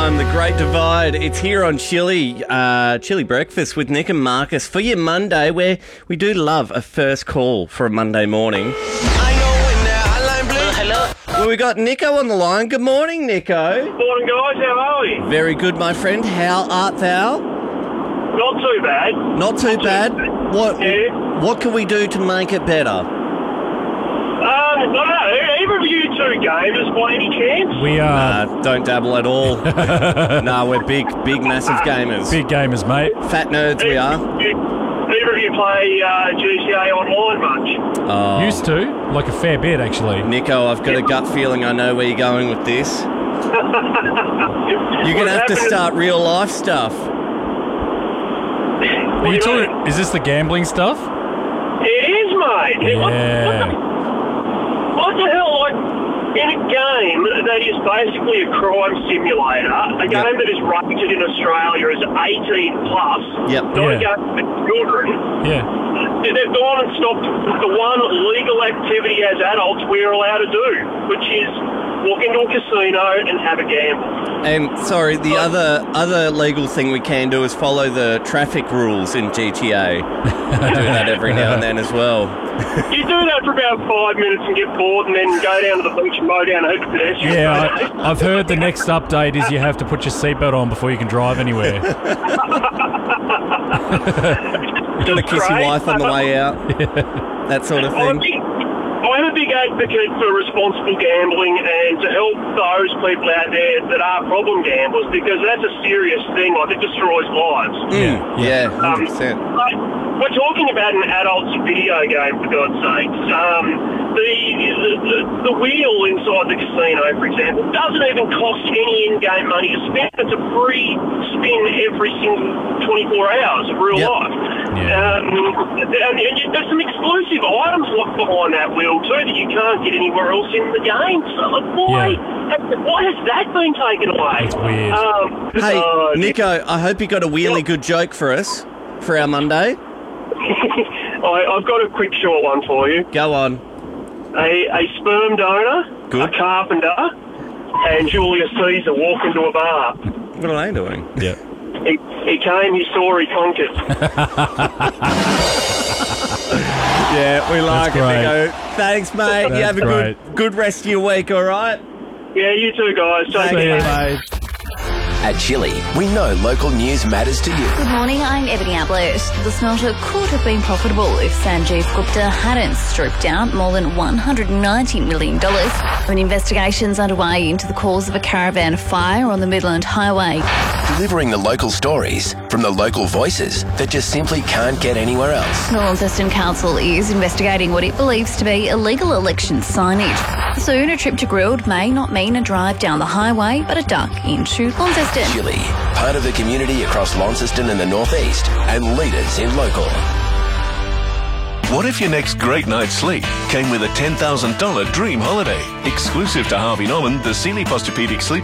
time, The Great Divide. It's here on Chili Breakfast with Nick and Marcus for your Monday, where we do love a first call for a Monday morning. Hello. Well, we got Nico on the line. Good morning, Nico. Morning, guys. How are we? Very good, my friend. How art thou? Not too bad. Not too bad. What can we do to make it better? I don't know. Either of you two gamers by any chance? We are Don't dabble at all. No, we're big, massive gamers. big gamers, mate. Fat nerds we are. Either of you play GTA Online much? Oh, Used to, like a fair bit, actually. Nico, I've got a gut feeling I know where you're going with this. You're going to have to start real life stuff. Are you talking? Is this the gambling stuff? It is, mate. Yeah. What the hell? Like, in a game that is basically a crime simulator, a game that is rated in Australia as 18 plus, Yep. not a Yeah. game for children. Yeah. They've gone and stopped the one legal activity as adults we're allowed to do, which is walk into a casino and have a gamble. And sorry, the other legal thing we can do is follow the traffic rules in GTA. I do that every now and then as well. You do that for about 5 minutes and get bored and then go down to the beach and mow down a heap of pedestrians. Yeah, I've heard the next update is you have to put your seatbelt on before you can drive anywhere. Got to kiss your wife on the way out. That sort of thing. I'm a big advocate for responsible gambling and to help those people out there that are problem gamblers, because that's a serious thing. Like, it destroys lives. Yeah, 100%. We're talking about an adult's video game, for God's sakes. The wheel inside the casino, for example, doesn't even cost any in-game money to spend. It's a free spin every single 24 hours of real life. Yeah. And there's some exclusive items locked behind that wheel too that you can't get anywhere else in the game. So, like, why has that been taken away? It's weird. Hey, Nico, I hope you got a really good joke for us for our Monday. I've got a quick short one for you. Go on. A sperm donor, Good. a carpenter, and Julius Caesar walk into a bar. What are they doing? Yeah. He came, he saw, he conquered. Yeah, we like it, great. Nico. Thanks, mate. You have a great. good rest of your week, all right? Yeah, you too, guys. Take See care. you, mate. At Chili, we know local news matters to you. Good morning, I'm Ebony Ablett. The smelter could have been profitable if Sanjeev Gupta hadn't stripped out more than $190 million. When investigations underway into the cause of a caravan fire on the Midland Highway. Delivering the local stories from the local voices that just simply can't get anywhere else. The Launceston Council is investigating what it believes to be illegal election signage. Soon, a trip to Grilled may not mean a drive down the highway, but a duck into Launceston. Chili, part of the community across Launceston and the northeast, and leaders in local. What if your next great night's sleep came with a $10,000 dream holiday? Exclusive to Harvey Norman, the Sealy Posturepedic Sleep